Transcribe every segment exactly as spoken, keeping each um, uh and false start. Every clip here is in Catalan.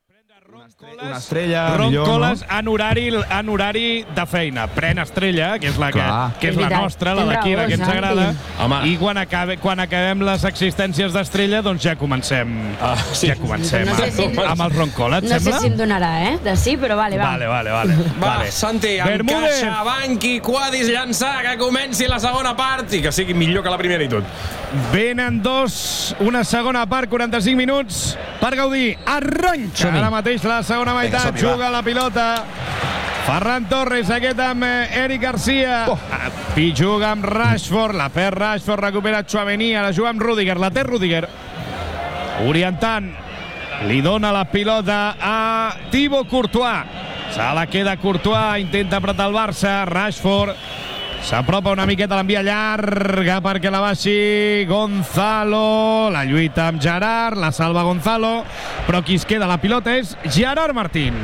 Una estrella, Ron millor, Coles no? en horari, en horari de feina. Pren estrella, que és la, que, que és la nostra, la d'aquí, la que ens agrada. Home. I quan, acabe, quan acabem les existències d'estrella, doncs ja comencem, ah, sí. ja comencem no sé si, a, amb el Ron Coles, et no sembla? sé si em donarà, eh? De sí, però vale, va. Vale, vale, vale. Va, vale. Santi, encaixa, banqui, quadis, llançar, que comenci la segona part i que sigui millor que la primera i tot. Venen dos, una segona part, quaranta-cinc minuts per gaudir. Arranca ara mateix la segona meitat, Vinga, juga la pilota. Ferran Torres, aquest amb Eric Garcia. Oh. I juga amb Rashford, la perd Rashford, recupera Tchouaméni, la juga amb Rüdiger, la té Rüdiger. Orientant, li dona la pilota a Thibaut Courtois. Se la queda Courtois, intenta apretar el Barça, Rashford s'apropa una miqueta, l'envia llarga perquè la baixi Gonzalo, la lluita amb Gerard, la salva Gonzalo, però qui es queda la pilota és Gerard Martín.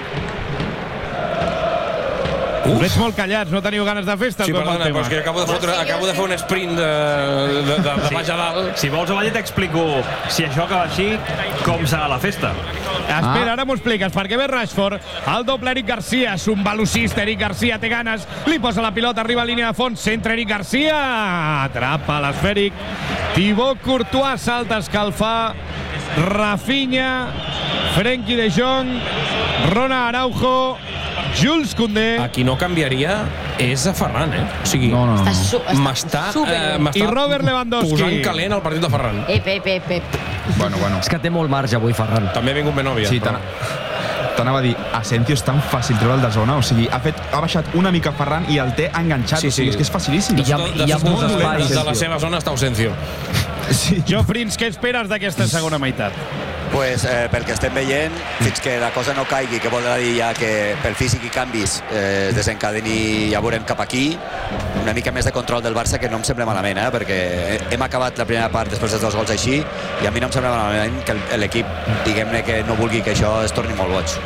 Us veig molt callats, no teniu ganes de festa? Sí, perdona, però és que acabo de, fotre, acabo de fer un sprint de, de, de, de baix a dalt. Si vols, Ovalle, t'explico si això acaba així, com serà la festa. Espera, ara m'ho expliques, perquè ve Rashford, el doble Eric Garcia, és un velocista, Eric Garcia té ganes, li posa la pilota, arriba a línia de fons, centra Eric Garcia, atrapa l'esfèric, Thibaut Courtois salta a escalfar, Rafinha, Frenkie de Jong, Ronald Araujo, Jules Koundé. A qui no canviaria és a Ferran, eh? O sigui, no, no, no. m'està eh, I Robert Lewandowski. posant calent el partit de Ferran. Ep, ep, ep, ep. Bueno, bueno. És que té molt marge avui, Ferran. També ha vingut Benovia. Sí, però... t'anava a dir, Asensio és tan fàcil treure'l de zona, o sigui, ha, fet, ha baixat una mica Ferran i el té enganxat, Sí, o sigui, sí. és que és facilíssim. I hi ha, De, hi ha de, molts de, espais. de la seva zona està Ausencio. Sí. Jofrins, què esperes d'aquesta segona meitat? Pues, eh, pel que estem veient, fins que la cosa no caigui, que voldrà dir ja que pel físic i canvis eh, es desencadeni, ja veurem cap aquí, una mica més de control del Barça, que no em sembla malament, eh, perquè hem acabat la primera part després dels dos gols així, i a mi no em sembla malament que l'equip, diguem-ne, que no vulgui que això es torni molt boig.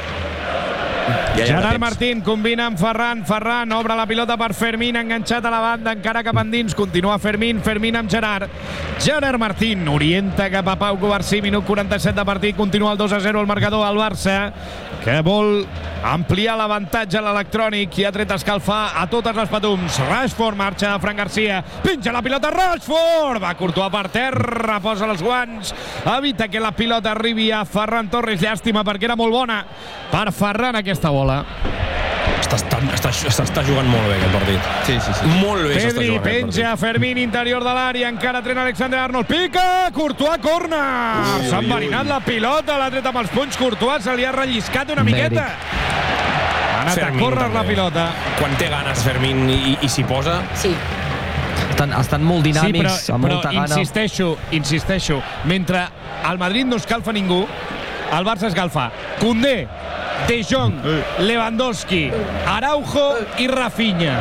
Ja Gerard Martín combina amb Ferran, Ferran obre la pilota per Fermín, enganxat a la banda, encara cap endins, continua Fermín, Fermín amb Gerard, Gerard Martín orienta cap a Pau Covarsí, minut quaranta-set de partit, continua el dos a zero al marcador al Barça, que vol ampliar l'avantatge a l'electrònic i ha tret a escalfar a totes les patums. Rashford marxa de Fran Garcia, pinja la pilota Rashford, va Courtois per terra, posa els guants, evita que la pilota arribi a Ferran Torres, llàstima perquè era molt bona per Ferran aquesta bola. Està, està, està, està jugant molt bé aquest partit. Sí, sí, sí. Molt bé s'està Pedri jugant aquest penja, partit. Fermín interior de l'àrea, encara tren Alexander Arnold, pica, Courtois, corna! S'ha enverinat la pilota, l'ha tret amb els punys, Courtois se li ha relliscat una miqueta. Ha anat Fermín, a córrer també. la pilota. Quan té ganes Fermín i, i s'hi posa... Sí. Estan, estan molt dinàmics, sí, però, amb però molta gana. insisteixo, insisteixo, mentre al Madrid no escalfa ningú, el Barça escalfa Koundé, De Jong, Lewandowski, Araujo i Rafinha.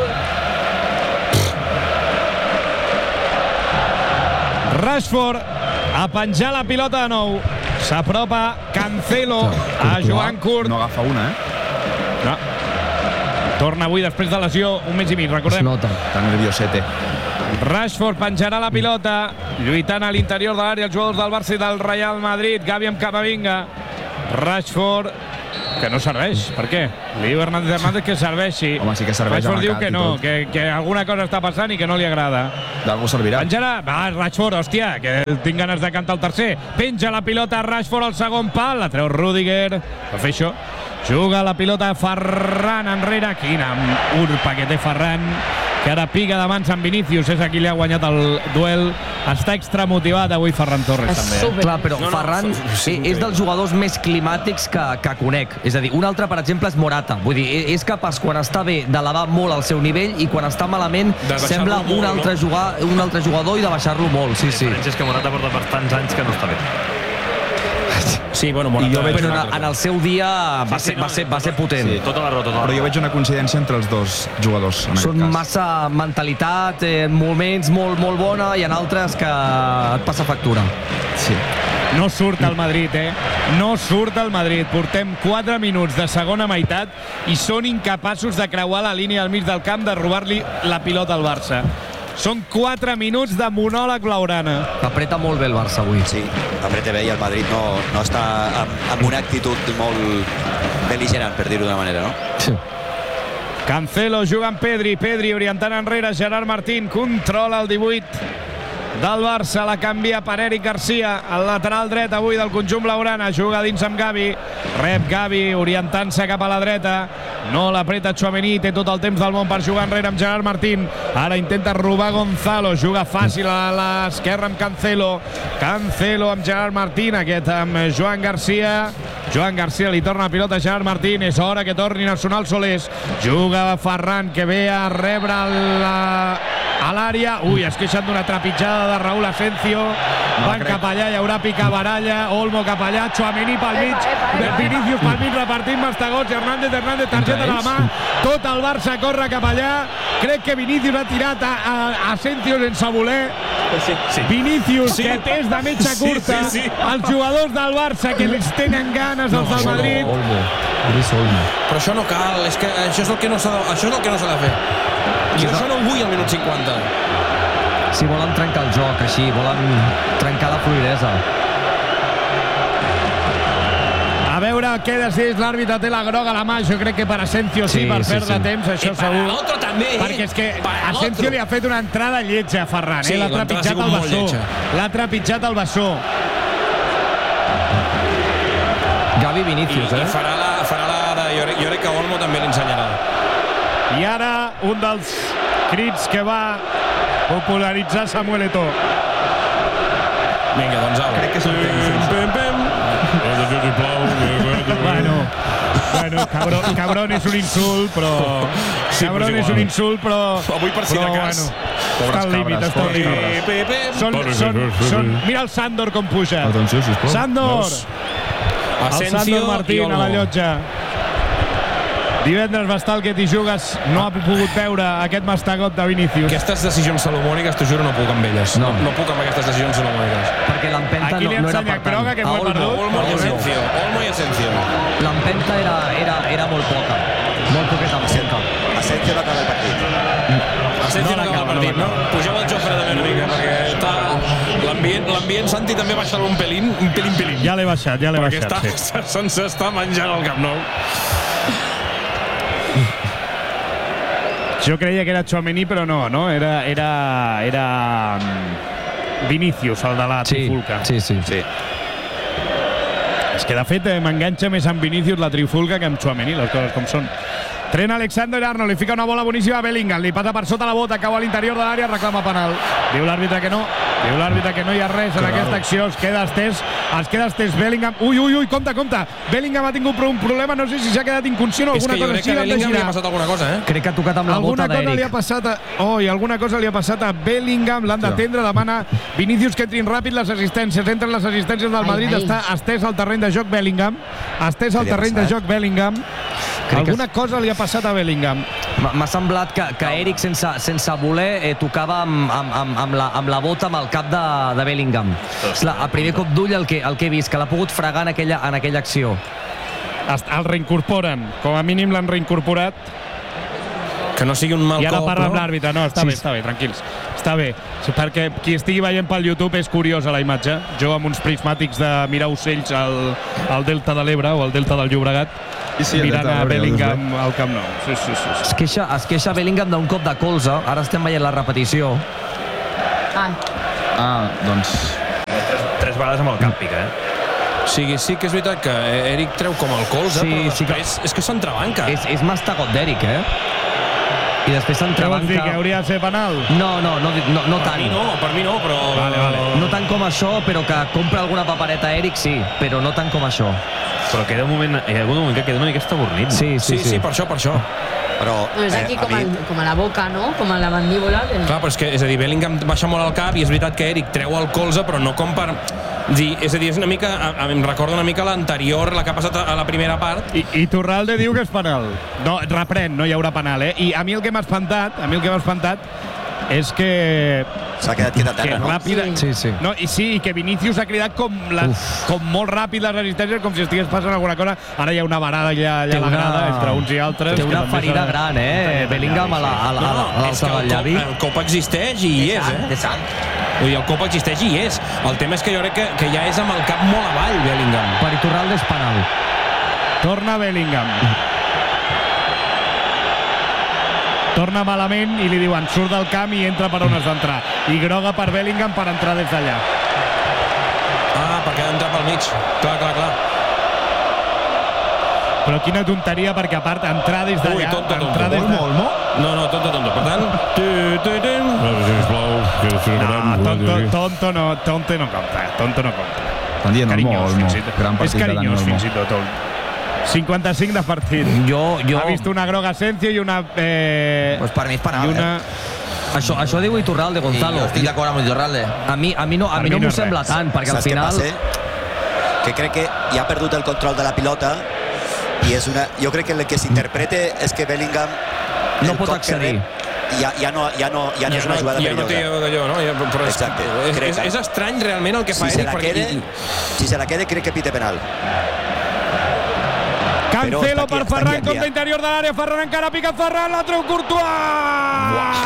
Rashford a penjar la pilota de nou. S'apropa Cancelo a Joan Curt. No agafa una, eh? No. Torna avui després de lesió, un mes i mig, recordem. Es nota. Tan nerviosete. Rashford penjarà la pilota, lluitant a l'interior de l'àrea els jugadors del Barça i del Real Madrid. Gavi amb Camavinga. Rashford, que no serveix. Per què? Li diu Hernández Hernández que serveixi. Home, sí que serveix, Rashford ha diu marcat que i no, tot. que, que alguna cosa està passant i que no li agrada. D'algú servirà. Penjarà, va, Rashford, hòstia, que tinc ganes de cantar el tercer. Penja la pilota Rashford al segon pal, la treu Rüdiger. Per fer això, juga la pilota Ferran enrere. Quina urpa que té Ferran, que ara pica de mans amb Vinícius, és a qui li ha guanyat el duel. Està extramotivat avui Ferran Torres, també. Eh? Clar, però No, no, Ferran sí, és dels jugadors més climàtics que, que conec. És a dir, un altre, per exemple, és Morata. Vull dir, és capaç, quan està bé, d'elevar molt el seu nivell i quan està malament sembla molt, un altre, no? jugar, un altre jugador i de baixar-lo molt. Sí, La sí. diferència és que Morata porta bastants anys que no està bé. Sí, bueno, Morata... I jo veig Però una en, en el seu dia va, Sí, sí, ser, no, va, ser, va ser potent. Sí, tota la raó, tota la Però raó. jo veig una coincidència entre els dos jugadors, en Són aquest cas. massa mentalitat, eh, moments molt, molt bona i en altres que et passa factura. Sí. No surt el Madrid, eh? No surt el Madrid. Portem quatre minuts de segona meitat i són incapaços de creuar la línia al mig del camp, de robar-li la pilota al Barça. Són quatre minuts de monòleg blaugrana. Apreta molt bé el Barça avui. Sí, apreta bé i el Madrid no, no està amb, amb una actitud molt bel·ligerant, per dir-ho d'una manera, no? Sí. Cancelo juga amb Pedri, Pedri orientant enrere, Gerard Martín controla el divuit del Barça, la canvia per Eric Garcia, el lateral dret avui del conjunt blaugrana, juga dins amb Gavi, rep Gavi orientant-se cap a la dreta, no l'apreta Tchouaméni, té tot el temps del món per jugar enrere amb Gerard Martín, ara intenta robar Gonzalo, juga fàcil a l'esquerra amb Cancelo, Cancelo amb Gerard Martín, aquest amb Joan Garcia, Joan Garcia li torna la pilota a Gerard Martín, és hora que tornin a sonar els solers, juga Ferran que ve a rebre la... a l'àrea, ui, es queixen d'una trepitjada de Raúl Asensio, van cap allà, hi haurà picabaralla, Olmo cap allà, Tchouaméni pel mig, Vinícius pel mig repartint mastegots, Hernández, Hernández, targeta a la mà, tot el Barça corre cap allà, crec que Vinícius ha tirat a, a, a Asensio sense voler, sí, sí. Vinícius, sí. que és de metxa curta, sí, sí, sí. els jugadors del Barça que els tenen ganes, els del Madrid. No, Olmo. Olmo. Però això no cal, és que això és el que no s'ha de, això és el que no s'ha de fer. Jo això no ho vull al minut cinquanta. Si volen trencar el joc, així, volen trencar la fluidesa. A veure què decideix l'àrbitre, té la groga a la mà, jo crec que per Asensio sí, Sí, per sí, perdre sí. temps, això I per segur. l'altre també, eh? Perquè és que Per Asensio l'altre. li ha fet una entrada lletja a Ferran, Sí, eh? L'ha l'entrada ha trepitjat sigut al molt bessó. lletja. L'ha trepitjat al bessó. Gavi I, Vinícius, i eh? farà la, farà la de... Jo, crec- jo crec que Olmo també l'ensenyarà. I ara un dels crits que va popularitzar Samuel Eto'o. Vinga, doncs au. Crec que és el temps. Pem, pem. Bueno, bueno, cabrón, cabrón és un insult, però... Sí, Cabrón però és és un igual. insult, però... Avui per si de però, cas. Bueno, està al límit, està al límit. Pem, pem. Són, són, són... Mira el Sandor com puja. Atenció, sisplau. Sandor! Veus? El Asensio Sandor i Martín a Olmo. la llotja. Divendres Bastal, que t'hi jugues, no ha pogut veure aquest mastegot de Vinícius. Aquestes decisions salomòniques, t'ho juro, no puc amb elles. No. no puc amb aquestes decisions salomòniques. Perquè l'empenta Aquí no, li no era ensenya per tant. groga, que A m'ho he Olmo. perdut. Olmo i Olmo. Asensio. Olmo i Asensio. L'empenta era, era, era molt poca. Molt poqueta empenta. Asensio no acaba el partit. Asensio No no acaba l'acaba, el partit, no no? Pugeu el Jofre també una mica, perquè està... L'ambient, l'ambient Santi també baixa un pelín, un pelín, pelín. Ja l'he baixat, ja l'he Perquè baixat, està, sí. se'ns està menjant el Camp Nou. Jo creia que era Tchouaméni, però no, no? Era... era, era mm, Vinícius, el de la Sí, trifulca. sí, sí. Sí. És que, de fet, eh, m'enganxa més amb Vinícius la trifulca que amb Tchouaméni, les coses com són. Trent Alexander-Arnold, li fica una bola boníssima a Bellingham, li passa per sota la bota, cau a l'interior de l'àrea, reclama penal. Diu l'àrbitre que no, diu l'àrbitre que no hi ha res en aquesta acció, es queda estès, es queda estès Bellingham. Ui, ui, ui, compte, compte. Bellingham ha tingut un problema, no sé si s'ha quedat inconscient o És alguna que jo cosa crec així. que a l'han de Bellingham li ha girar. passat alguna cosa, eh? Crec que ha tocat amb la Alguna bota cosa li ha d'Eric. passat a... Oh, i alguna cosa li ha passat a Bellingham, l'han d'atendre, demana Vinícius que entrin ràpid les assistències, entren les assistències del Ai, Madrid, ai. està estès al terreny de joc Bellingham, estès al Què li ha terreny de passat? joc Bellingham. Crec que Alguna cosa li ha passat a Bellingham. M'ha m'ha semblat que, que Eric, sense, sense voler, eh, tocava amb, amb, amb, amb, la, amb la bota amb el cap de, de Bellingham. Clar, a primer cop d'ull el, que, el que he vist, que l'ha pogut fregar en aquella, en aquella acció. Est- El reincorporen, com a mínim l'han reincorporat. Que no sigui un mal I ara cop, parla amb no? l'àrbitre. No, està Sí. bé, està bé, tranquils. Està bé, sí, perquè qui estigui veient pel YouTube és curiosa la imatge. Jo amb uns prismàtics de mirar ocells al, al Delta de l'Ebre o al Delta del Llobregat, I sí, el mirant Delta a de l'Ebre, Bellingham al Camp Nou. Sí, sí, sí. sí. Es queixa, es queixa Bellingham d'un cop de colze, ara estem veient la repetició. Ah, Ah, doncs... Tres vegades amb el cap pica, eh? O sigui, sí que és veritat que Eric treu com el colze, Sí, però sí que- després és que s'entrebanca. És, és mastegot d'Eric, eh? I després Què vols dir, que s'entrebanca... hauria de ser penal? No, no, no, no, no Per tant. mi no, per mi no, però... Vale, vale. No tant com això, però que compra alguna papereta a Eric, sí, però no tant com això. Però queda un moment, hi ha algun moment que queda una mica estabornit. No? Sí, Sí, sí, sí, sí. per això, per això. Però no és aquí eh, a com, mi, el, com a la boca, no? Com a la mandíbula. Del... Clar, però és que, és a dir, Bellingham baixa molt el cap i és veritat que Eric treu el colze, però no com per... Dir, és a dir, és una mica... A, a, em recorda una mica l'anterior, la que ha passat a, a la primera part. I, I Torralde diu que és penal. No, reprèn, no hi haurà penal, eh? I a mi el que m'ha espantat, a mi el que m'ha espantat és que... S'ha quedat quiet a que terra, no? ràpida. Sí, sí. No, i sí, i que Vinícius ha cridat com, les, com molt ràpid les resistències, com si estigués passant alguna cosa. Ara hi ha una varada allà, allà a la grada entre uns i altres. Té una ferida gran, eh? Bellingham a l'alça del llavi. El cop existeix i hi és, eh? De sang. Vull dir, el cop existeix i hi és. El tema és que jo crec que, que ja és amb el cap molt avall, Bellingham. Per Iturralde és penal. Torna Bellingham. Torna malament i li diuen surt del camp i entra per on has d'entrar. I groga per Bellingham per entrar des d'allà. Ah, perquè ha d'entrar pel mig. Clar, clar, clar. Però quina tonteria, perquè a part entrar des d'allà... Ui, tonto, tonto. entrar des de... Olmo, Olmo? No, no, tonto, tonto. Per tant... No, tonto, tonto no, tonto no compta. Tonto no compta. Estan dient Olmo, Carinyós, Olmo. fins i tot. Gran És partit de Dani carinyós, Olmo. fins i tot. Olmo. cinquanta-cinc de partit. Jo, jo... Ha vist una groga Asensio i una... Eh, Pues per mi és penal, i una... eh? Això, això diu Iturralde, I Gonzalo. jo estic d'acord amb Iturralde. A mi, a mi no, a Per mi mi no no m'ho és sembla res. tant, perquè al Saps què final... passa? Que crec que ja ha perdut el control de la pilota i és una... Jo crec que el que s'interpreta és que Bellingham... No el pot cop que accedir. rep, Ja, ja, no, ja, no, ja no és una jugada ja no té perillosa. d'allò, no? Ja, però és, Exacte. és, Crec és, que- és estrany realment el que fa Si se Eric, la perquè... queda, si se la queda crec que pite penal. Cancelo Però està per aquí, Ferran, està aquí, compte aquí. interior de l'àrea, Ferran encara pica Ferran, la treu Courtois!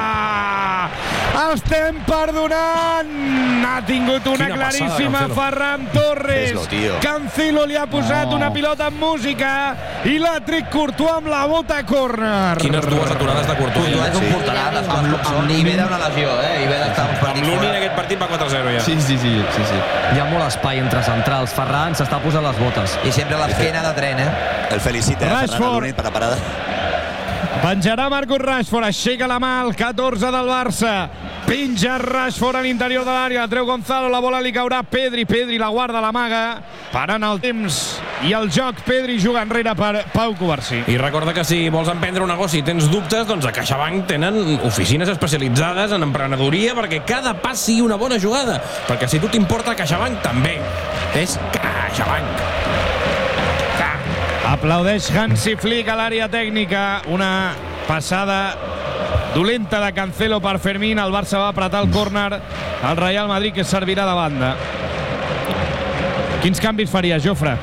Estem perdonant! Ha tingut una Quina claríssima passada, Cancelo. Ferran Torres. Fes-lo, tio. Cancelo li ha posat No. una pilota amb música i l'ha tret Courtois amb la bota a córner. Quines dues aturades de Courtois. Courtois és un Sí. porterà, les coses com són. I ve d'una lesió, eh? I ve d'estar uns Amb partits l'Uni en fora. aquest partit va quatre a zero ja. Sí, sí, sí, sí, sí. Hi ha molt espai entre centrals. Ferran s'està posant les botes. I sempre l'esquena de tren, eh? El felicita, eh, Rashford. Ferran Aluni per la parada. Penjarà Marcus Rashford, aixeca la mà al catorze del Barça. Penja Rashford a l'interior de l'àrea, treu Gonzalo, la bola li caurà a Pedri, Pedri la guarda, l'amaga, parant el temps i el joc. Pedri juga enrere per Pau Covarsí. I recorda que si vols emprendre un negoci i tens dubtes, doncs a CaixaBank tenen oficines especialitzades en emprenedoria perquè cada pas sigui una bona jugada. Perquè si tu t'importa, CaixaBank també. És CaixaBank. Aplaudeix Hansi Flick a l'àrea tècnica. Una passada dolenta de Cancelo per Fermín. El Barça va apretar el córner. El Real Madrid que servirà de banda. Quins canvis faries, Jofre?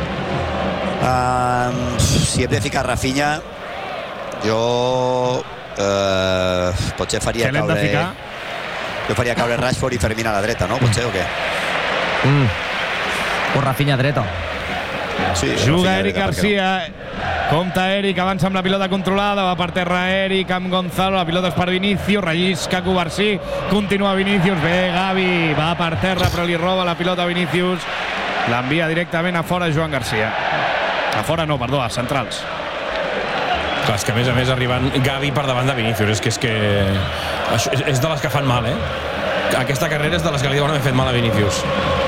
Uh, si hem de ficar Rafinha, jo uh, potser faria Què l'hem de caure... ficar? Jo faria caure Rashford i Fermín a la dreta, no? Potser o què? Mm. O Rafinha dreta. Sí, Juga Rafinha Eric dreta, per què Garcia. Compta Eric, avança amb la pilota controlada, va per terra Eric amb Gonzalo, la pilota és per Vinícius, rellisca Covarsí, continua Vinícius, bé Gavi, va per terra però li roba la pilota a Vinícius, l'envia directament a fora Joan Garcia. A fora no, perdó, a centrals. Clar, és que a més a més arribant Gavi per davant de Vinícius, és que és que això és- és de les que fan mal, eh? Aquesta carrera és de les que li deuen haver fet mal a Vinícius.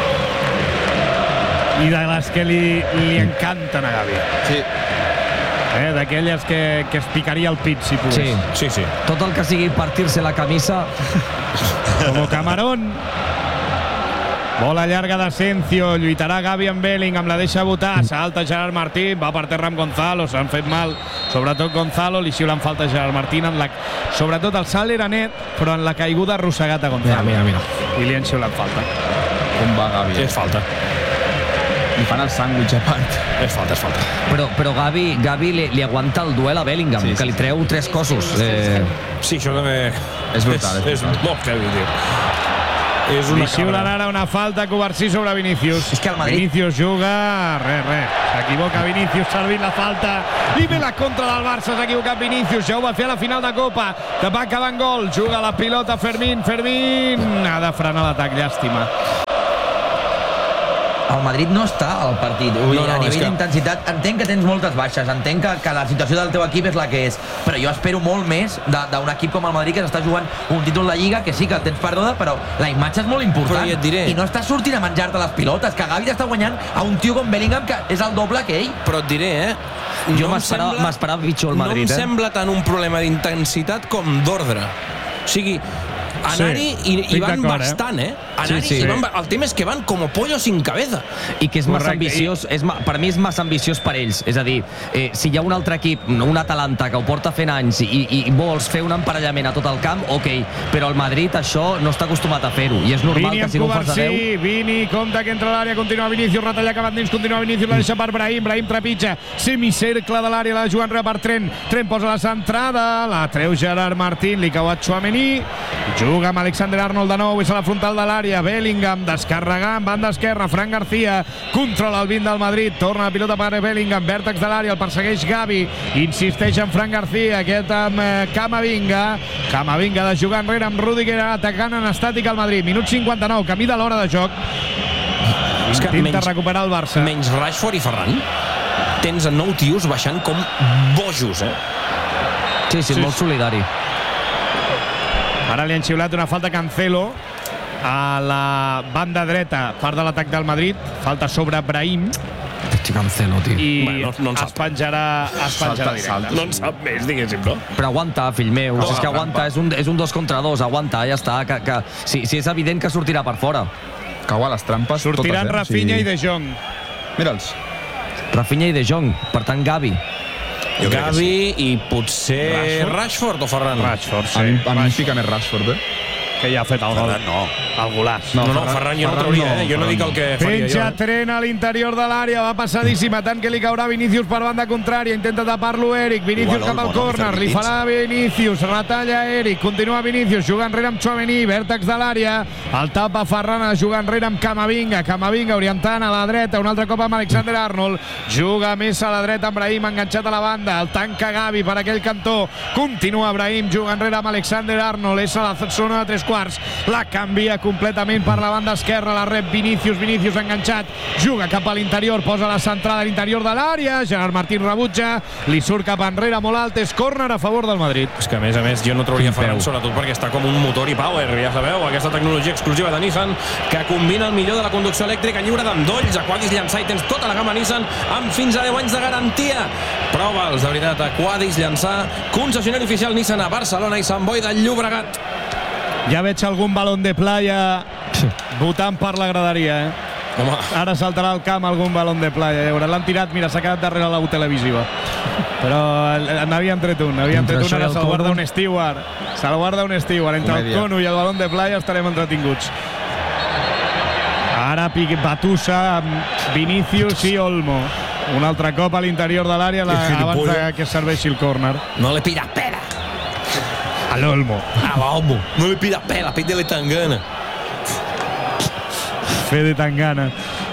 I de les que li, li encanten a Gavi. Sí. Eh, D'aquelles que, que es picaria el pit, si pogués. Sí. Sí, sí. Tot el que sigui partir-se la camisa... Com Camarón. Bola llarga d'Asensio, lluitarà Gavi amb Bellingham, la deixa botar, salta Gerard Martín, va per terra amb Gonzalo, s'han fet mal, sobretot Gonzalo, li xiulen falta a Gerard Martín, en la... sobretot el salt era net, però en la caiguda ha arrossegat a Gonzalo. Mira, mira, mira. I li han xiulat falta. Com va Gavi? És falta. Li fan el sàndwich a part. És falta, és falta. Però, però Gavi, Gavi li, li aguanta el duel a Bellingham, Sí, sí, que li sí. treu tres cossos. Eh, Sí, això també... És brutal, És, és és brutal. molt heavy, tio. És Li una xiulen cabra. ara una falta Covarsí sobre Vinícius. És que el Madrid- Vinícius juga, res, res. S'equivoca Vinícius servint la falta. I ve la contra del Barça, s'ha equivocat Vinícius. Ja ho va fer a la final de Copa, que va acabar en gol. Juga la pilota Fermín, Fermín. Ha de frenar l'atac, llàstima. El Madrid no està al partit. Ui, No, no, a és nivell que- d'intensitat, entenc que tens moltes baixes, entenc que, que la situació del teu equip és la que és, però jo espero molt més de- d'un equip com el Madrid que està jugant un títol de Lliga, que sí que el tens perduda, però la imatge és molt important. Però ja et diré. I no estàs sortint a menjar-te les pilotes, que Gavi està guanyant a un tio com Bellingham, que és el doble que ell. Però et diré, eh? Jo em m'esperava sembla- m'esperava pitjor el Madrid, no em eh? sembla tant un problema d'intensitat com d'ordre. O sigui, anar-hi Sí, i, i estic van d'acord, eh? bastant, eh? Anar-hi Sí, sí. i van... El tema és que van com pollo sin cabeza. I que és massa Correcte, ambiciós, és, ma- per mi és massa ambiciós per ells. És a dir, eh, si hi ha un altre equip, un Atalanta, que ho porta fent anys i, i vols fer un emparellament a tot el camp, ok, però el Madrid això no està acostumat a fer-ho. I és normal Vini que si no ho fas a deu... Sí, Vini, compta que entra a l'àrea, continua Vinícius, retalla cap endins, continua Vinícius, la deixa per Brahim, Brahim trepitja, semicercle de l'àrea, la Joan Rea per Trent, Trent posa la centrada, la treu Gerard Martín, li cau a Tchouaméni, juga amb Alexander Arnold de nou, és a la frontal de l'àrea, Bellingham descarregant, banda esquerra, Fran García, controla el vint del Madrid, torna la pilota per Bellingham, vèrtex de l'àrea, el persegueix Gavi, insisteix en Fran García, aquest amb eh, Camavinga, Camavinga de jugar enrere amb Rüdiger, atacant en estàtic al Madrid, minut cinquanta-nou, camí de l'hora de joc, És que intenta menys- recuperar el Barça. Menys Rashford i Ferran, tens a nou tios baixant com bojos, eh? Sí, sí, molt solidari. Ara li han xiulat una falta Cancelo a la banda dreta, part de l'atac del Madrid, falta sobre Brahim Hosti, Cancelo, tio. i Bueno, no en sap. es penjarà, es penjarà directe. No en sap més, diguéssim, no? Però aguanta, fill meu. No, si és que la aguanta, és un, és un dos contra dos. Aguanta, ja està. Que, que, si, si és evident que sortirà per fora. Cau a les trampes Sortiran totes, eh? Rafinha Sí. i De Jong. Mira'ls. Rafinha i De Jong. Per tant, Gavi. Jo Gavi i potser Rashford? Rashford o Ferran? Rashford, A mi, sí. a mi em pica més Rashford, eh? Que ja ha fet el gol. Ferran, no. El golàs. No, no, Ferran jo no Ferran trauria, no, eh? Jo no Ferran dic el que faria Penja jo. eh? Trent a l'interior de l'àrea, va passadíssima, tant que li caurà Vinícius per banda contrària, intenta tapar-lo Eric, Vinícius Igual cap al Olmo, no? córner, li Fermín farà Vinícius, retalla Eric, continua Vinícius, juga enrere amb Tchouaméni, vèrtex de l'àrea, el tapa Ferran, juga enrere amb Camavinga, Camavinga orientant a la dreta, un altre cop amb Alexander Arnold, juga més a la dreta amb Brahim, enganxat a la banda, el tanca Gavi per aquell cantó, continua Brahim, juga enrere amb Alexander Arnold, és a la zona de tres quarts, la canvia completament per la banda esquerra, la rep Vinícius, Vinícius enganxat, juga cap a l'interior, posa la centrada a l'interior de l'àrea, Gerard Martín rebutja, li surt cap enrere molt alt, és córner a favor del Madrid. És que a més a més jo no trauria Quin Ferran, peu. sobretot perquè està com un motor i power, ja sabeu, aquesta tecnologia exclusiva de Nissan que combina el millor de la conducció elèctrica lliure d'endolls, Aquadis llançar i tens tota la gamma Nissan amb fins a deu anys de garantia. Prova'ls, de veritat, Aquadis llançar, concessionari oficial Nissan a Barcelona i Sant Boi del Llobregat. Ja veig algun balón de playa votant per la graderia, eh? Home, Ara saltarà al camp algun balón de playa. Ja veuràs, l'han tirat, mira, s'ha quedat darrere la televisiva. Però eh, n'havien tret un, n'havien Entre tret un, això i ara el se'l guarda córner. un steward. Se'l guarda un steward. Entre el Comèdia. cono i el balón de playa estarem entretinguts. Ara Piqué Batusa amb Vinícius i Olmo. Un altre cop a l'interior de l'àrea la, Que abans gilipolles. de que serveixi el córner. no le pidas pera A l'Olmo. a l'Olmo, no le pidas pera, pídele tangana. Fe de Tangana.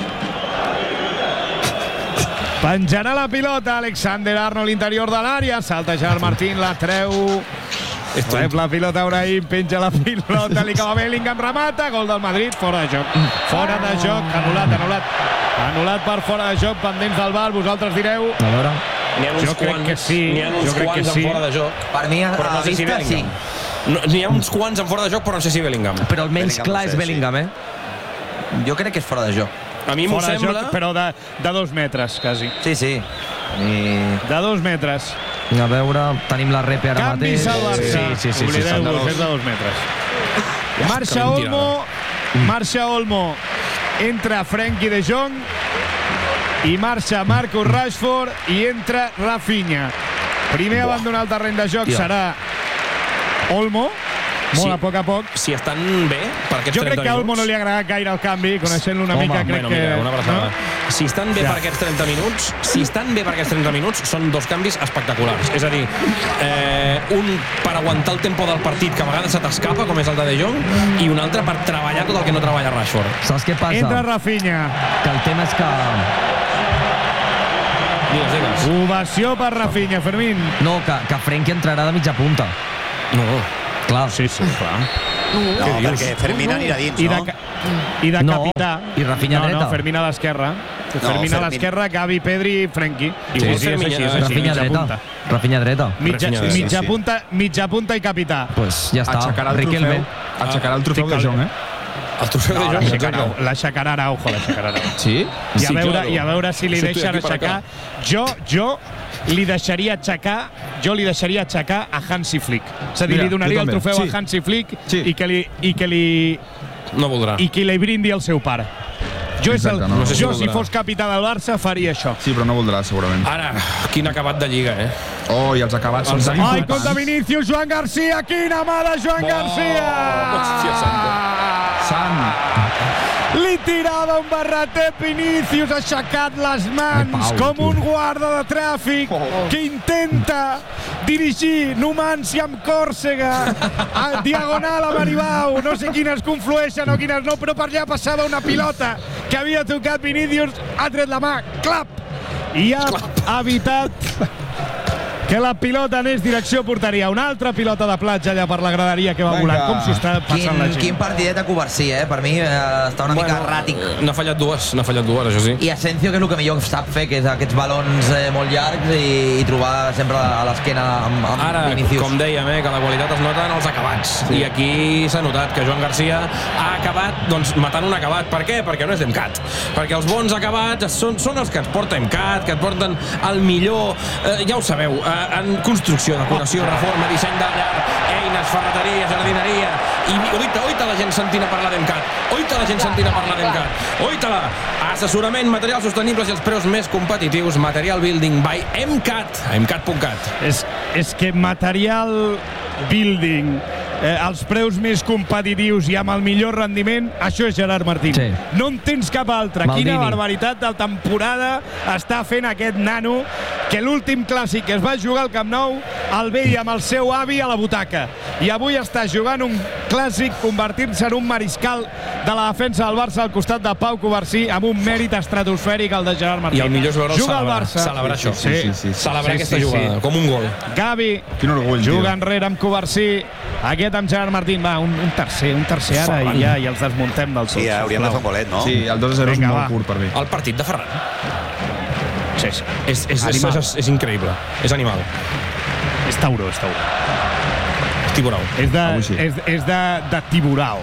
Penjarà la pilota Alexander Arnold, l'interior de l'àrea, salta Gerard Martín, la treu, rep la pilota Brahim, penja la pilota, li acaba Bellingham, remata, gol del Madrid, fora de joc, fora de joc, anul·lat, anul·lat, anul·lat per fora de joc, pendents del bar, vosaltres direu, A veure... N'hi ha uns Jo crec quants, que sí, n'hi ha uns jo crec que quants sí. en fora de joc. Per mi, a, Però no a sé si vista, sí. Bellingham. No, N'hi ha uns quants en fora de joc, però no sé si Bellingham. Però el menys Bellingham clar no sé, és Bellingham, eh? Jo crec que és fora de joc. A mi m'ho fora de sembla... joc, però de, de dos metres, quasi. Sí, sí. I... De dos metres. A veure, tenim la repe ara Canvis mateix. al Barça. Sí, sí, sí. sí, sí, Oblideu-vos, sí. és de dos metres. Marxa que Olmo, marxa Olmo, entra Frenkie de Jong i marxa Marcus Rashford i entra Rafinha. Primer a abandonar el terreny de joc Tia. serà Olmo, molt Sí. a poc a poc. Si estan bé per aquests Jo crec trenta que a Olmo minuts... no li ha agradat gaire el canvi, coneixent-lo una Home, mica, crec Bueno, que... mira, una abraçada. no? Si estan bé Ja. per aquests trenta minuts, si estan bé per aquests trenta minuts, són dos canvis espectaculars. És a dir, eh, un per aguantar el tempo del partit, que a vegades se t'escapa, com és el de De Jong, i un altre per treballar tot el que no treballa Rashford. Saps què passa? Entra Rafinha. Que el tema és que... Digues, digues. Ovació per Rafinha, Fermín. No, que, que Frenkie entrarà de mitja punta. No. Clar. Sí, sí, clar. No, perquè Fermín anirà dins, I de, no? ca- i de No, capità. i Rafinha no, dreta. No, Fermín a l'esquerra. Fermín a Fermín. l'esquerra, Gavi, Pedri i Frenkie. I Sí, sí, sí, és Fermín, així, és eh? així, Rafinha mitja dreta. punta. Rafinha dreta. Mitja, Rafinha dreta, mitja, sí. punta, mitja punta i capità. Pues ja està. Aixecarà el Riquelme. trofeu, aixecarà el trofeu de Estic Jong, eh? El trofeu No, de Jong. l'aixecarà, l'aixecarà Araujo, l'aixecarà Araujo. Sí? I a, Sí, veure, claro. I a veure si li Surto deixen d'aquí per aixecar. Jo, jo li deixaria aixecar jo li deixaria aixecar a Hansi Flick. És a dir, Mira, li donaria jo el també. trofeu Sí. a Hansi Flick Sí. i que li, i que li, No voldrà. i que li brindi el seu pare. Jo, és el, Exacte, no. No sé si jo si voldrà. fos capità del Barça, faria això. Sí, però no voldrà, segurament. Ara, quin acabat de Lliga, eh? Oh, i els acabats són Els tan Ai, importants. contra Vinícius, Joan Garcia, quina mà de Joan Oh, Garcia! hòstia santa. Sant. Li tirava un barretet Vinícius, ha aixecat les mans Ai, Pau, com tu. un guarda de tràfic Oh. que intenta dirigir Numancia amb Còrsega a diagonal a Maribau. No sé quines conflueixen o quines no, però per allà passava una pilota que havia tocat Vinícius, ha tret la mà, clap, i ha evitat que la pilota anés direcció porteria. Una altra pilota de platja allà per la graderia que va Vinga. volant. Com s'ho està passant la Quin, gent? quin partidet a Covarsí, eh? Per mi eh, està una mica erràtic. N'ha fallat dues, n'ha fallat dues, això sí. I Asensio, que és el que millor sap fer, que és aquests balons eh, molt llargs i, i trobar sempre a l'esquena amb, amb Ara, Vinícius. com dèiem, eh, que la qualitat es nota en els acabats. Sí. I aquí s'ha notat que Joan Garcia ha acabat doncs, matant un acabat. Per què? Perquè no és d'Emcat. Perquè els bons acabats són, són els que et porta Emcat, que et porten el millor, eh, ja ho sabeu, eh, en construcció, decoració, reforma, disseny de llar, eines, ferreteria, jardineria. I oita, oita la gent sentint a parlar d'Emcat. Oita la gent sentint a parlar d'Emcat. Oita-la! Assessorament, materials sostenibles i els preus més competitius. Material Building by Emcat. emcat punt cat. És, és que material building, eh, els preus més competitius i amb el millor rendiment, això és Gerard Martín. Sí. No en tens cap altre. Maldini. Quina barbaritat de temporada està fent aquest nano, que l'últim clàssic que es va jugar al Camp Nou el veia amb el seu avi a la butaca. I avui està jugant un clàssic, convertint-se en un mariscal de la defensa del Barça al costat de Pau Covarsí, amb un mèrit estratosfèric, el de Gerard Martín. I el millor és veure'l Juga al celebrar, Barça. celebrar això. Sí, sí, sí, sí. Celebrar Sí, aquesta sí, jugada, sí. com un gol. Gavi Quin orgull, tio. juga enrere amb Covarsí, aquest amb Gerard Martín. Va, un, un tercer, un tercer ara Ferran. i ja i els desmuntem del tot. Sí, hauríem de fer un bolet, no? Sí, el dos a zero és Vinga, molt va. curt per mi. El partit de Ferran. Sí, sí. És, és, és, Animal. és, és increïble. És animal. És tauró, és tauró. Tiburau. És de, Avui sí. és, és de, de Tiburao.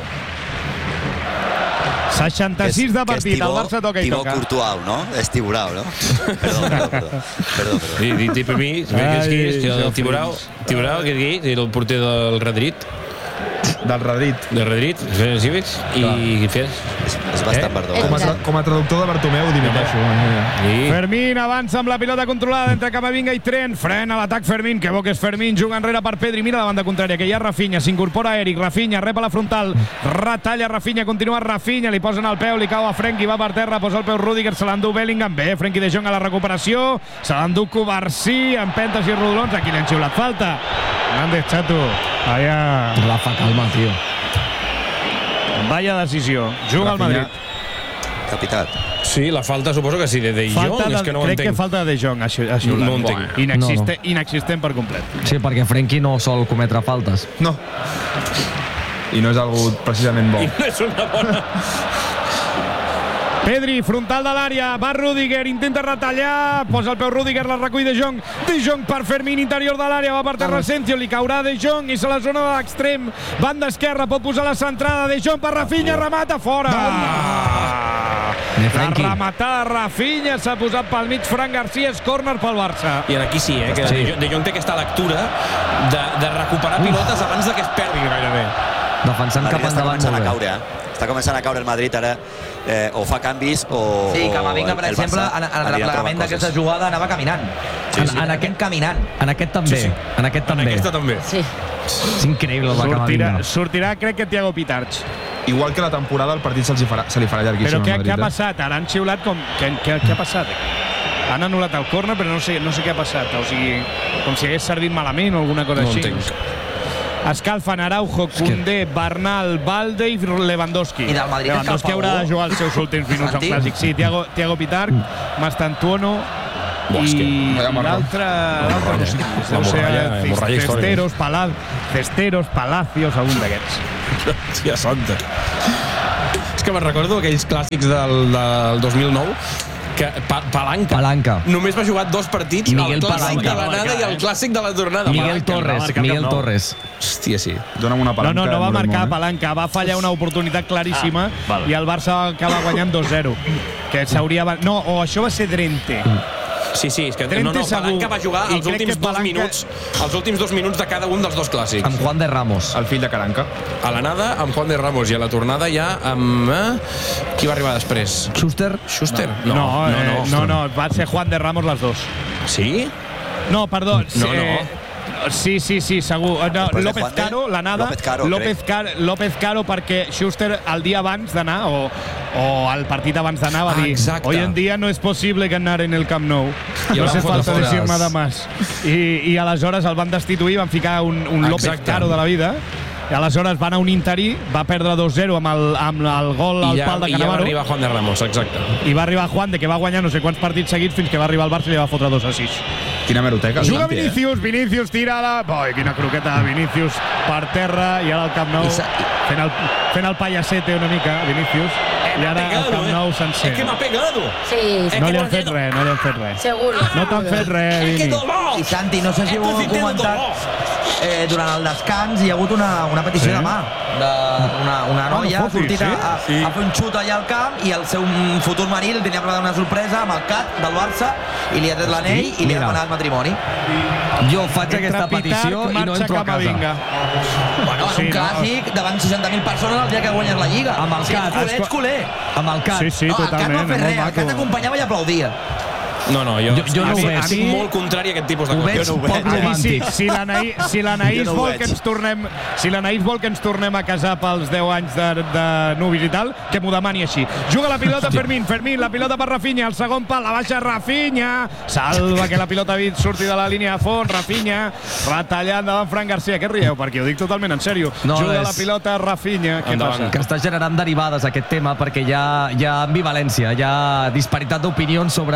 seixanta-sis de partit, el Barça toca i Tibó toca. Courtois, no? És Tiburau, no? Perdó, perdó, perdó. Perdó, perdó. I, i, i per mi, que és qui és? Ai, El Tiburau, Tiburau, que és qui? És el porter del Madrid, Del Madrid. del Madrid, sí, veus? I què fes? És, és bastant verdó. Com a, tra com a traductor de Bartomeu, dimiteixo. I... Fermín avança amb la pilota controlada entre Camavinga i Trent. Frena l'atac Fermín, que bo que és Fermín. Juga enrere per Pedri, mira la banda contrària, que hi ha Rafinha. S'incorpora Eric, Rafinha, rep a la frontal. Retalla Rafinha, continua Rafinha. Li posen al peu, li cau a Frenkie, va per terra, posa el peu Rüdiger, se l'endú Bellingham. Bé, Frenkie de Jong a la recuperació. Se l'endú Covarsí, empentes i rodolons. Aquí l'han xiulat falta. Hernández Chato. Allà. Rafa, calma, tio. Vaya decisió. Juga al Rafinha. Madrid. Capitat. Sí, la falta suposo que sí, de De Jong, Falta de, és que no ho crec que entenc. falta de Jong, ha xiu- ha xiulat. No ho entenc. Inexiste, No, no. Inexistent per complet. Sí, perquè Frenkie no sol cometre faltes. No. I no és algú precisament bo. I no és una bona... Pedri, frontal de l'àrea, va Rüdiger, intenta retallar, posa el peu Rüdiger, la recull De Jong, De Jong per Fermín, interior de l'àrea, va per terra Asensio, li caurà De Jong, i se la zona de l'extrem, banda esquerra, pot posar la centrada, De Jong per Rafinha, remata, fora! Bé, La Frenkie. rematada Rafinha s'ha posat pel mig, Fran Garcia, és córner pel Barça. I aquí sí, eh, que Sí. De Jong- De Jong té aquesta lectura de, de recuperar pilotes abans de que es perdi gairebé. Defensant cap Madrid està endavant començant a molt bé. caure, eh? Està començant a caure el Madrid ara. Eh, o fa canvis o... Sí, o Camavinga, per el exemple, Barça en, en el anirà trobant replegament d'aquesta coses. jugada anava caminant. En- en aquest- caminant. En aquest també, Sí, sí. en aquest també. Aquesta també. Sí. És increïble el de Sortirà, Camavinga. sortirà crec que Thiago Pitarch. Igual que la temporada, el partit se li farà, se li farà llarguíssim Però què, al què ha Madrid. eh? passat? Ara han xiulat com... Què, què, què ha passat? Han anul·lat el córner, però no sé, no sé què ha passat. O sigui, com si hagués servit malament o alguna cosa No així. entenc. Escalfen Araujo, Koundé, Bernal, Balde i Lewandowski. I del Madrid Lewandowski escalfa haurà de algú? jugar els seus últims minuts al Santi? Clàssic. Sí, Thiago, Thiago Pitarch, Mastantuono Buah, és que i vaya marró. l'altre... l'altre no sé qui és. La Deu ser morralla- Cis- morralla històrica. Cesteros, Pala, Cesteros, Palacios, algun d'aquests. Hòstia santa. És que me'n recordo aquells clàssics del, del dos mil nou que pa Palanca. Palanca. Només va jugar dos partits, Miguel el clàssic Palanca. de l'anada i el clàssic de la tornada. Miguel Palanca. Torres, Miguel Torres. Hòstia, sí. Dóna'm una No, palanca. no, no va molt marcar molt, eh? Palanca, va fallar una oportunitat claríssima Ah, val. i el Barça va acabar guanyant dos zero. Que s'hauria... No, o això va ser Drente. Sí, sí, és que Trente no, no, Palanca segur. va jugar I els crec últims que dos Palanca- minuts, els últims dos minuts de cada un dels dos clàssics. Amb Juan de Ramos. El fill de Caranca. A l'anada amb Juan de Ramos i a la tornada ja amb... Eh? Qui va arribar després? Schuster? Schuster? No, no, eh, no. no, no, va ser Juan de Ramos les dos. Sí? No, perdó. No, eh, Sí, sí, sí, segur. No, Després de López Juan de- Caro, l'anada. López Caro, López, Car López Caro, perquè Schuster el dia abans d'anar, o, o el partit abans d'anar, va Ah, dir exacte. hoy en día no es posible ganar en el Camp Nou. I No el hace van fotre falta fora. decir nada más. I, I aleshores el van destituir, van ficar un, un López Exacte. Caro de la vida. I aleshores va anar un interí, va perdre dos zero amb el, amb el gol al I ja, pal de i ja va Cannavaro. arribar Juan de Ramos, exacte. I va arribar Juan, de que va guanyar no sé quants partits seguits fins que va arribar al Barça i li va fotre dos a sis. Quina meroteca. el Juga Santi, eh? Vinícius, Vinícius tira la... Boi, quina croqueta de Vinícius per terra i ara el Camp Nou I sa- fent el, fent el payasete una mica, Vinícius. I ara el Camp Nou sencer. Es que m'ha pegado. Sí, No li han fet res, no li han fet res. seguro. No t'han fet res, Es que Vini. dolor. I Santi, no sé si ho Esto sí heu tiene comentat, dolor. eh, durant el descans hi ha hagut una, una petició Sí? de mà d'una una noia no ha fotis, sortit sí? a, a, Sí. a fer un xut allà al camp i el seu futur marit li tenia preparada una sorpresa amb el cat del Barça i li ha tret l'anell i li mira. ha demanat matrimoni. Jo faig aquesta Entre petició Pitarch i no marxa entro a cap a casa. Vinga. Bueno, és Sí, un no. clàssic davant seixanta mil persones el dia que guanyes la Lliga. Amb el si cat. ets culer, ets culer. Amb el cat. Sí, sí, No, el cat no totalment. ha fet molt res, el cat maco. acompanyava i aplaudia. No, no, jo, Jo- jo no a ho mi- veig. estic molt contrari a aquest tipus de Ho veig coses. no ho poc veig. A mi, si, romàntic. si l'Anaïs si l'Anaïs Jo no ho vol veig. que ens tornem si l'Anaïs vol que ens tornem a casar pels deu anys de, de núvils i tal, que m'ho demani així. Juga la pilota Fermín, Fermín, la pilota per Rafinha, el segon pal, la baixa Rafinha, salva que la pilota surti de la línia de fons, Rafinha, retallant davant Fran Garcia. Què rieu? Perquè ho dic totalment en sèrio. No, Juga és- la pilota Rafinha. Què Endavant. passa? Que està generant derivades aquest tema perquè hi ha, hi ha ambivalència, hi ha disparitat d'opinions sobre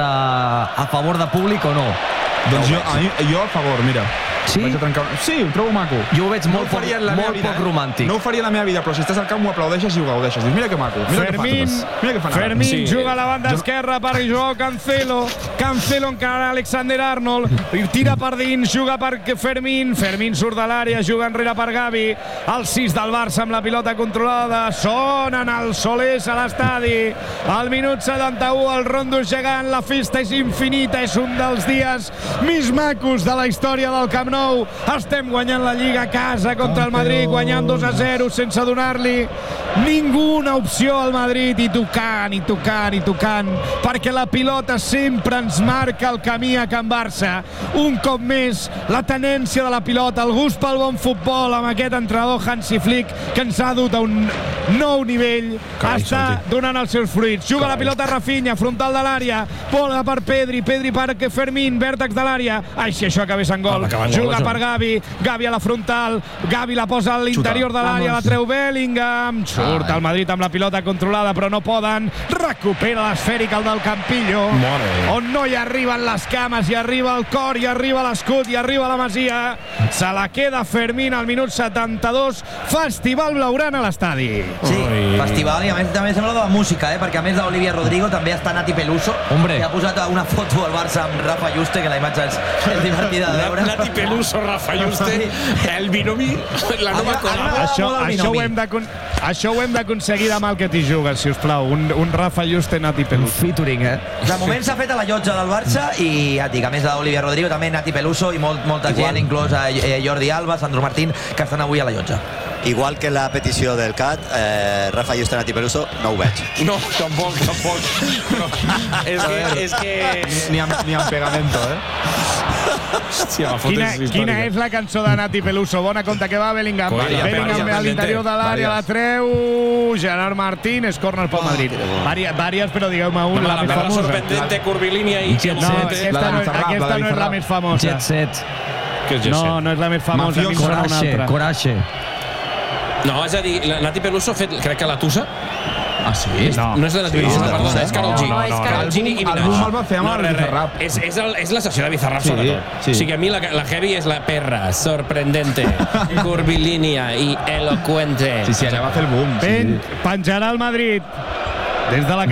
a favor de públic o no. Doncs jo, a mi, jo a favor, mira. Sí? Vaig a trencar... Sí, ho trobo maco. Jo ho veig molt, ho poc, faria en la meva molt vida, poc eh? romàntic. No ho faria en la meva vida, però si estàs al camp ho aplaudeixes i ho gaudeixes. Dius, mira que maco, mira Fermín, que fan. Mira que fan. ara. Fermín Sí. juga a la banda esquerra per Joao Cancelo. Cancelo encara Alexander Arnold. I tira per dins, juga per Fermín. Fermín surt de l'àrea, juga enrere per Gavi. El sis del Barça amb la pilota controlada. Sonen els solers a l'estadi. Al minut setanta-u el rondo és gegant, la festa és infinita, és un dels dies més macos de la història del Camp Nou. Estem guanyant la Lliga a casa contra el Madrid, guanyant dos a zero sense donar-li ninguna opció al Madrid, i tocant, i tocant, i tocant, perquè la pilota sempre ens marca el camí a Can Barça. Un cop més, la tenència de la pilota, el gust pel bon futbol amb aquest entrenador Hansi Flick, que ens ha dut a un nou nivell, Carai, està Santi. donant els seus fruits. Juga la pilota Rafinha, frontal de l'àrea, bola per Pedri, Pedri per Fermín, vèrtex de l'àrea. Ai, si això acabés en gol. Ah, va acabar en gol, Juga això. per Gavi, Gavi a la frontal, Gavi la posa a l'interior de l'àrea, la treu Bellingham, surt el Madrid amb la pilota controlada, però no poden, recupera l'esfèrica el del Campillo, Mare. on no hi arriben les cames, hi arriba el cor, hi arriba l'escut, hi arriba la Masia, se la queda Fermín al minut setanta-dos, festival blaugrana a l'estadi. Sí, Ui. festival, i a més també sembla de la música, eh? perquè a més d'Olivia Rodrigo també està Nati Peluso, Hombre. que ha posat una foto al Barça amb Rafa Juste, que la imatge és, és divertida de veure. Nati Peluso, Rafa Juste, el binomi, la nova Ara- cola. ara- Això, molt el això, ho binomi. hem d'acon- això ho hem d'aconseguir demà al que t'hi jugues, si us plau. Un, un Rafa Juste Nati Un Peluso. featuring, eh? De moment s'ha fet a la llotja del Barça i ja et dic, a més d'Olivia Rodrigo també Nati Peluso i molt, molta Igual. gent, inclòs a eh, Jordi Alba, Sandro Martín, que estan avui a la llotja. Igual que la petició del C A T, eh, Rafa Juste, Nati Peluso, no ho veig. No, tampoc, tampoc. No. És que... És que... Ni amb, ni amb pegamento, eh? Hòstia, la foto Quina, és quina històrica. és la cançó de Nati Peluso? Bona compte que va Bellingham. Varia, Bellingham varia, a l'interior de l'àrea, la Vàries. treu Gerard Martín, és córner pel Madrid. Vàries, vàries, però digueu-me un, No, la la, més la famosa. sorprendente curvilínea i Jet No, set, aquesta, la no, de Bizarrap, la aquesta de no és la Bizarrap. més famosa. Jet set, que és Jet No, set. no és la més famosa. A mi em sona una Corache, altra. Corache. No, és a dir, la Nati Peluso ha fet, crec que la Tussa. Ah, sí? No. No és la Nati Peluso, és la perdona, Tussa. és Karol No, G. no, és Karol Karol G i G. Minaj. L'àlbum el va fer amb el res, res. Bizarrap. És, és, el, és la sessió de Bizarrap, Sí, sobretot. sí. O sigui, a mi la, la heavy és la perra, sorprendente, curvilínea i elocuente. Sí, sí, allà va fer el boom. Sí, Pen, sí. penjarà el Madrid des de la